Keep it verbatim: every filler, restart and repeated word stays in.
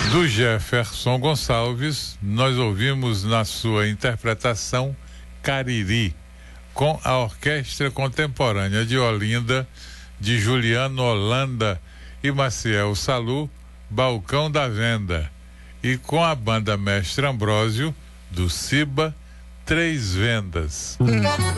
Do Jefferson Gonçalves, nós ouvimos na sua interpretação Cariri, com a Orquestra Contemporânea de Olinda, de Juliano Holanda e Maciel Salu, Balcão da Venda, e com a banda Mestre Ambrósio, do Ciba, Três Vendas.